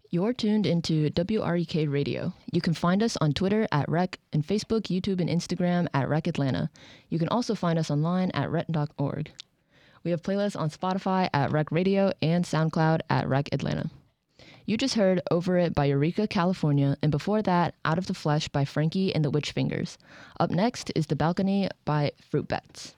You're tuned into WREK Radio. You can find us on Twitter at REC and Facebook, YouTube, and Instagram at REC Atlanta. You can also find us online at rec.org. We have playlists on Spotify at REC Radio and SoundCloud at REC Atlanta. You just heard Over It by Eureka, California, and before that, Out of the Flesh by Frankie and the Witch Fingers. Up next is The Balcony by Fruit Bats.